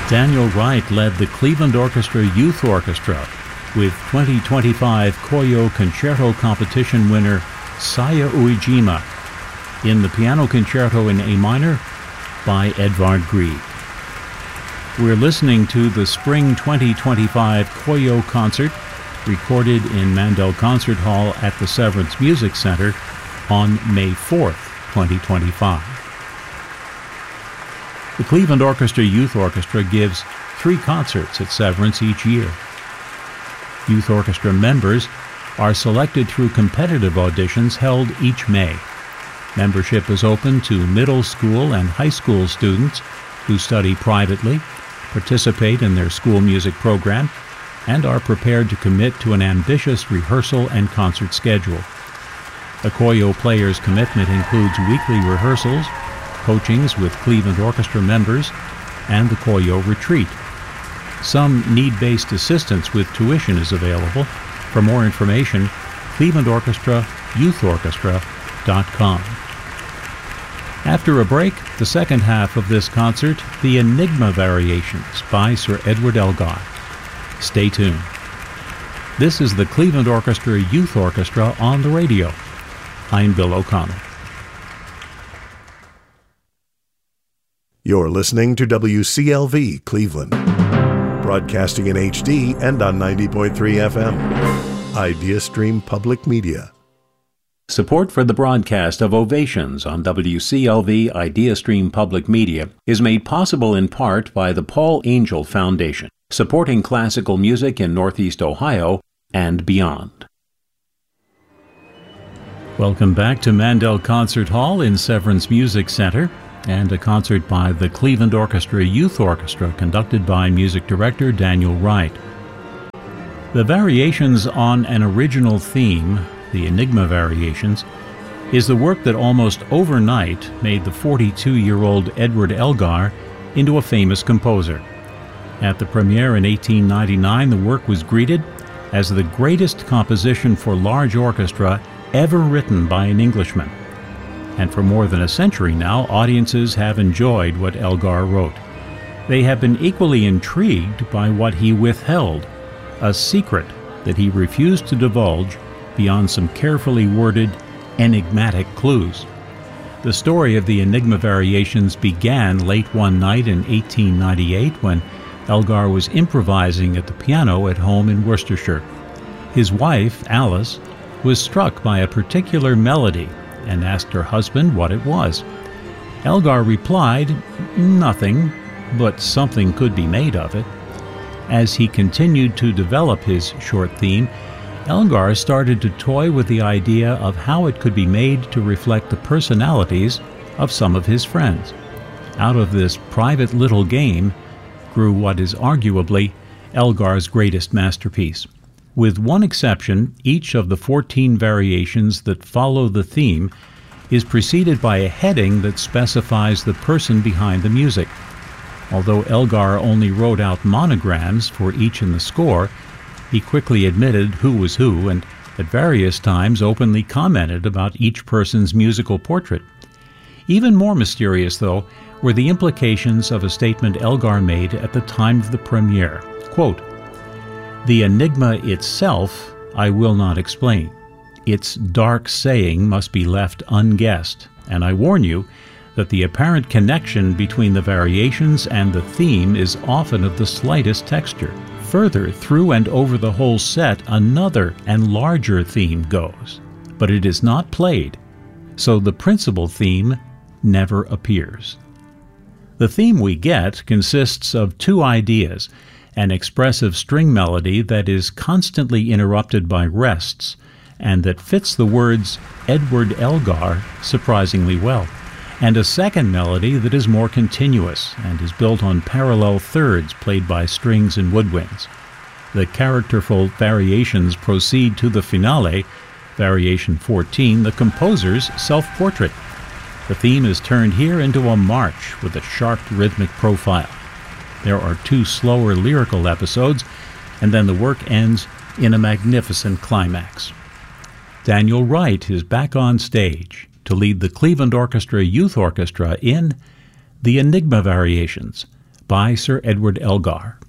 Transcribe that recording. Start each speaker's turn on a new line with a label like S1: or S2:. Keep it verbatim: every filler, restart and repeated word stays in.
S1: Daniel Wright led the Cleveland Orchestra Youth Orchestra with twenty twenty-five Koyo Concerto Competition winner Saya Uejima in the Piano Concerto in A minor by Edvard Grieg. We're listening to the Spring twenty twenty-five Koyo concert recorded in Mandel Concert Hall at the Severance Music Center on May fourth, twenty twenty-five. The Cleveland Orchestra Youth Orchestra gives three concerts at Severance each year. Youth Orchestra members are selected through competitive auditions held each May. Membership is open to middle school and high school students who study privately, participate in their school music program, and are prepared to commit to an ambitious rehearsal and concert schedule. The Koyo player's commitment includes weekly rehearsals, coachings with Cleveland Orchestra members, and the Koyo Retreat. Some need-based assistance with tuition is available. For more information, cleveland orchestra youth orchestra dot com. After a break, the second half of this concert, the Enigma Variations by Sir Edward Elgar. Stay tuned. This is the Cleveland Orchestra Youth Orchestra on the radio. I'm Bill O'Connell.
S2: You're listening to W C L V Cleveland, broadcasting in H D and on ninety point three F M. IdeaStream Public Media.
S1: Support for the broadcast of Ovations on W C L V IdeaStream Public Media is made possible in part by the Paul Angel Foundation, supporting classical music in Northeast Ohio and beyond. Welcome back to Mandel Concert Hall in Severance Music Center, and a concert by the Cleveland Orchestra Youth Orchestra conducted by music director Daniel Wright. The Variations on an original theme, the Enigma Variations, is the work that almost overnight made the forty-two-year-old Edward Elgar into a famous composer. At the premiere in eighteen ninety-nine, the work was greeted as the greatest composition for large orchestra ever written by an Englishman. And for more than a century now, audiences have enjoyed what Elgar wrote. They have been equally intrigued by what he withheld, a secret that he refused to divulge beyond some carefully worded, enigmatic clues. The story of the Enigma Variations began late one night in eighteen ninety-eight when Elgar was improvising at the piano at home in Worcestershire. His wife, Alice, was struck by a particular melody and asked her husband what it was. Elgar replied, "Nothing, but something could be made of it." As he continued to develop his short theme, Elgar started to toy with the idea of how it could be made to reflect the personalities of some of his friends. Out of this private little game grew what is arguably Elgar's greatest masterpiece. With one exception, each of the fourteen variations that follow the theme is preceded by a heading that specifies the person behind the music. Although Elgar only wrote out monograms for each in the score, he quickly admitted who was who and at various times openly commented about each person's musical portrait. Even more mysterious, though, were the implications of a statement Elgar made at the time of the premiere. Quote, "The enigma itself I will not explain. Its dark saying must be left unguessed, and I warn you that the apparent connection between the variations and the theme is often of the slightest texture. Further, through and over the whole set, another and larger theme goes, but it is not played, so the principal theme never appears." The theme we get consists of two ideas: an expressive string melody that is constantly interrupted by rests, and that fits the words Edward Elgar surprisingly well, and a second melody that is more continuous and is built on parallel thirds played by strings and woodwinds. The characterful variations proceed to the finale, Variation fourteen, the composer's self-portrait. The theme is turned here into a march with a sharp rhythmic profile. There are two slower lyrical episodes, and then the work ends in a magnificent climax. Daniel Wright is back on stage to lead the Cleveland Orchestra Youth Orchestra in The Enigma Variations by Sir Edward Elgar.